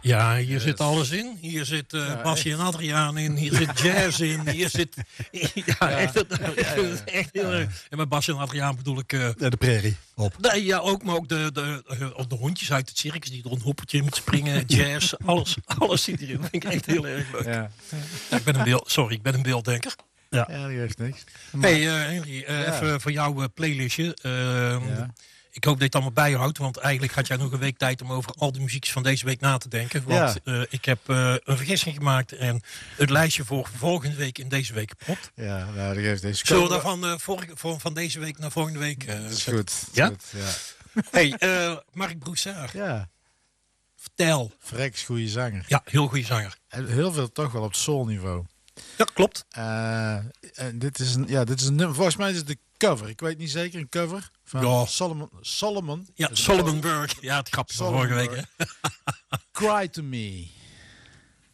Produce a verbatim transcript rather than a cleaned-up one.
Ja, hier Yes. zit alles in. Hier zit uh, Ja, Bassie en Adriaan in. Hier zit jazz in. Hier zit... Ja, ja. Echt, ik vind het echt heel erg. En met Bassie en Adriaan bedoel ik... Uh, ja, de prairie. Op. Nee, ja, ook, maar ook de, de, de, de hondjes uit het circus die er een hoppertje met springen, jazz, alles, alles zit erin. Dat vind ik echt heel erg leuk. Ja. Ja, ik ben een beeld, sorry, ik ben een beelddenker. Ja, ja die heeft niks. Maar, hey, uh, Henry, uh, ja. even voor jouw uh, playlistje. Uh, ja. Ik hoop dat je het allemaal bijhoudt, want eigenlijk had jij nog een week tijd om over al de muziekjes van deze week na te denken. Want ja. uh, ik heb uh, een vergissing gemaakt en het lijstje voor volgende week in deze week gepropt. Ja, nou, die heeft deze. Zullen we dan van, uh, vorige, van, van deze week naar volgende week uh, is goed. Ja? Goed, ja. Hey, uh, Mark Broussard. Ja. Vertel. Freks goede zanger. Ja, heel goede zanger. En heel veel toch wel op soulniveau. Ja, klopt. Uh, en dit is een, ja, dit is een nummer. Volgens mij is het de cover. Ik weet niet zeker, een cover van ja. Solomon. Solomon. Ja, Solomon Burke. Ja, het grapje van vorige week. Hè? Cry to Me.